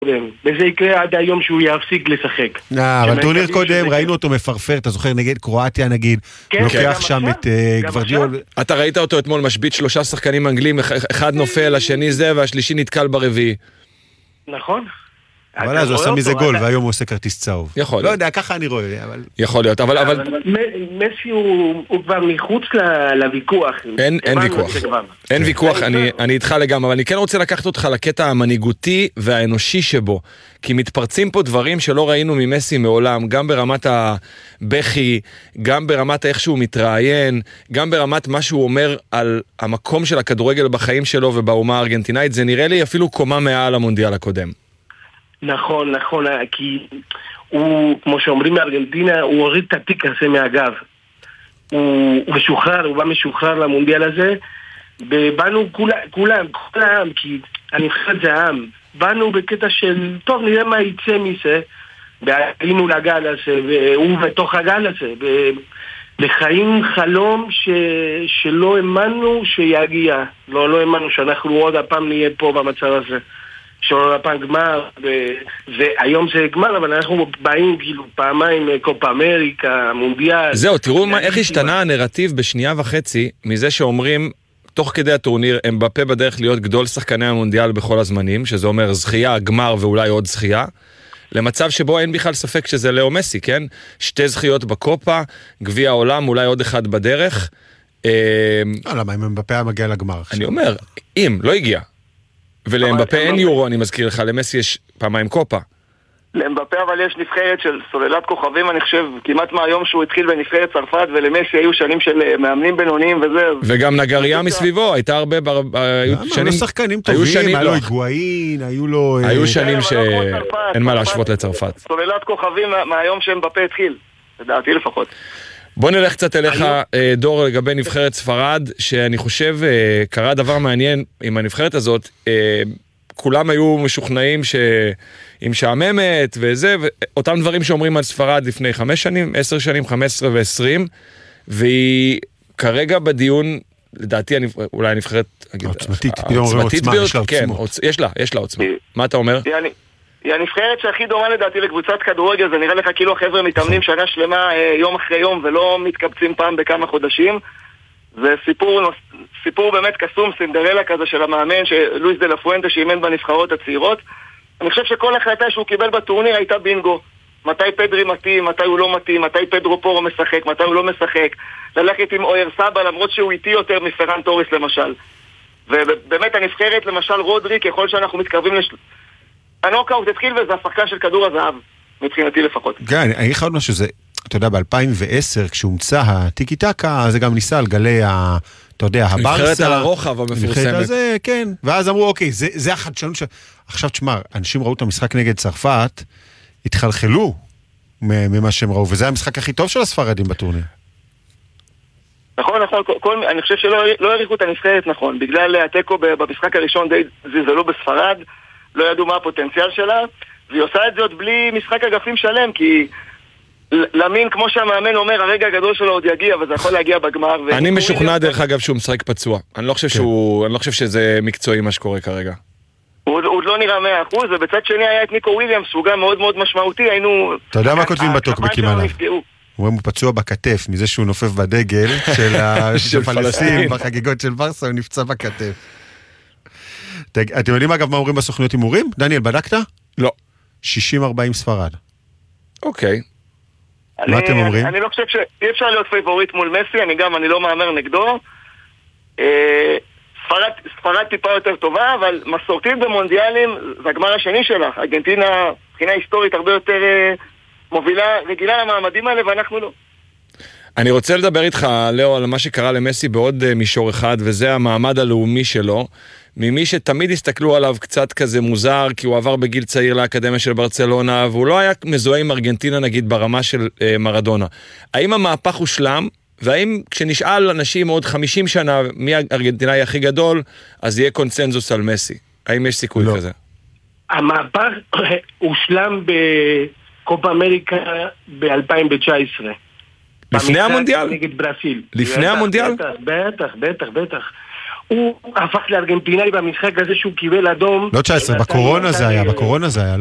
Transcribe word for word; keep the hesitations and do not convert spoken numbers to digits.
וזה יקרה עד היום שהוא יפסיק לשחק. אבל טורניר קודם ראינו אותו מפרפר, אתה זוכר נגד קרואטיה נגיד, לוקח שם את גוורדיול. אתה ראית אותו אתמול משבית שלושה שחקנים אנגלים, אחד נופל, השני זה והשלישי נתקל ברביעי. נכון. אבל אז הוא עושה מזה גול, והיום הוא עושה כרטיס צהוב. יכול. לא יודע, ככה אני רואה, אבל... יכול להיות, אבל... מסי הוא כבר מחוץ לוויכוח. אין ויכוח. אין ויכוח, אני איתך לגמרי, אבל אני כן רוצה לקחת אותך לקטע המנהיגותי והאנושי שבו, כי מתפרצים פה דברים שלא ראינו ממסי מעולם, גם ברמת הבכי, גם ברמת איך שהוא מתראיין, גם ברמת מה שהוא אומר על המקום של הכדורגל בחיים שלו ובאומה הארגנטינאית, זה נראה לי אפילו קומה מעל המונדיאל הקודם. נכון, נכון, כי הוא, כמו שאומרים בארגנטינה, הוא הוריד את התיק הזה מהגב. הוא, הוא משוחרר, הוא בא משוחרר למונדיאל הזה, ובאנו כולם, כולם, כולם, כי הנבחרת זה העם. באנו בקטע של, טוב, נראה מה יצא מזה, ועלינו לגל הזה, והוא בתוך הגל הזה, לחיים חלום ש, שלא האמנו שיגיע. לא, לא האמנו שאנחנו עוד הפעם נהיה פה במצב הזה. שעוד הפעם גמר, והיום זה גמר, אבל אנחנו באים כאילו פעמיים קופה אמריקה, מונדיאל. זהו, תראו מה, איך השתנה הנרטיב בשנייה וחצי, מזה שאומרים, תוך כדי הטורניר, הם בפה בדרך להיות גדול שחקני המונדיאל בכל הזמנים, שזה אומר זכייה, גמר ואולי עוד זכייה, למצב שבו אין בכלל ספק שזה לאו מסי, כן? שתי זכיות בקופה, גביע העולם, אולי עוד אחד בדרך. למה, אם בפה היה מגיע לגמר? אני אומר, אם, לא הגיע. ולאמבפה אין יורו, אני מזכיר לך, למסי יש פעמיים קופה. לאמבפה אבל יש נבחרת של סוללת כוכבים, אני חושב, כמעט מהיום שהוא התחיל בנבחרת צרפת, ולמסי היו שנים של מאמנים בינוניים וזה. וגם נגריה מסביבו, הייתה הרבה, היו שנים... שחקנים טובים, היה לו היגואין, היו לו... היו שנים שאין מה להשוות לצרפת. סוללת כוכבים מהיום שאמבפה התחיל, לדעתי לפחות. בוא נלך קצת אליך, דור, לגבי נבחרת ספרד, שאני חושב קרה דבר מעניין עם הנבחרת הזאת. כולם היו משוכנעים שהיא משעממת וזה, ואותם דברים שאומרים על ספרד לפני חמש שנים, עשר שנים, חמש עשרה ועשרים, והיא כרגע בדיון, לדעתי אולי הנבחרת עוצמתית, העוצמתית ביותר, כן, יש לה, יש לה עוצמה. מה אתה אומר? היא הנבחרת שהכי דומה לדעתי לקבוצת כדורגל, זה נראה לך כאילו החבר'ה מתאמנים שנה שלמה יום אחרי יום ולא מתקבצים פעם בכמה חודשים. זה סיפור, סיפור באמת קסום, סינדרלה כזה של המאמן, לואיס דה לה פואנטה שאימן בנבחרות הצעירות. אני חושב שכל החלטה שהוא קיבל בטורניר הייתה בינגו. מתי פדרי מתאים, מתי הוא לא מתאים, מתי פדרו פורו משחק, מתי הוא לא משחק. ללכת עם אויר סבא למרות שהוא איטי יותר מפרן טוריס למשל. ובאמת הנבחרת למשל רודרי, ככל שאנחנו מתקרבים לש... הנוקאוט התחיל וזה השחקן של כדור הזהב, מבחינתי לפחות. כן, אני אגיד לך עוד משהו, זה, אתה יודע, ב-אלפיים ועשר, כשהומצא הטיקי טקה, זה גם ניסה על גלי ה... אתה יודע, הברסה... נבחרת על הרוחב המפורסמת. הזה, כן. ואז אמרו, אוקיי, זה, זה החדשנות ש... עכשיו תשמע, אנשים ראו את המשחק נגד צרפת, התחלחלו ממה שהם ראו, וזה המשחק הכי טוב של הספרדים בטורניר. נכון, נכון, כל, אני חושב שלא לא העריכו את הנבחרת נכון, בגלל הטקו במשחק הראשון די זלזלו בספרד, לא ידעו מה הפוטנציאל שלה, והיא עושה את זה עוד בלי משחק אגפים שלם, כי למין, כמו שהמאמן אומר, הרגע הגדול שלו עוד יגיע, וזה יכול להגיע בגמר. אני משוכנע דרך אגב שהוא משחק פצוע. אני לא חושב שהוא, אני לא חושב שזה מקצועי מה שקורה כרגע. הוא עוד לא נראה מאה אחוז, ובצד שני היה את ניקו וויליאמס, שהוא גם מאוד מאוד משמעותי, היינו... אתה יודע מה כותבים בטוקבקים עליו? הוא פצוע בכתף, מזה שהוא נופף בדגל של פלסטין, בחגיגות של ברסה, הוא נפצע בכתף. אתם יודעים אגב מה אומרים בסוכניות הימורים? דניאל, בדקת? לא. שישים ארבעים ספרד. אוקיי. מה אתם אומרים? אני לא חושב שאי אפשר להיות פייבוריט מול מסי, אני גם, אני לא מאמר נגדו. ספרד טיפה יותר טובה, אבל מסורתית במונדיאלים זה הגמר השני שלה. ארגנטינה, מבחינה היסטורית, הרבה יותר מובילה, רגילה למעמדים האלה, ואנחנו לא. אני רוצה לדבר איתך, לאו, על מה שקרה למסי בעוד מישור אחד, וזה המעמד הלאומי שלו, ממי שתמיד הסתכלו עליו קצת כזה מוזר, כי הוא עבר בגיל צעיר לאקדמיה של ברצלונה, והוא לא היה מזוהה עם ארגנטינה, נגיד, ברמה של אה, מרדונה. האם המהפך הושלם, והאם כשנשאל אנשים עוד חמישים שנה מי הארגנטינאי הכי גדול, אז יהיה קונצנזוס על מסי? האם יש סיכוי לא. כזה? המהפך הושלם בקופה אמריקה ב-אלפיים תשע עשרה. לפני המונדיאל? נגד ברזיל. לפני המונדיאל? בטח, בטח, בטח, בטח. הוא הפך לארגנטינאי במשחק הזה שהוא קיבל אדום. לא תשע עשרה, בקורונה זה היה, בקורונה זה היה.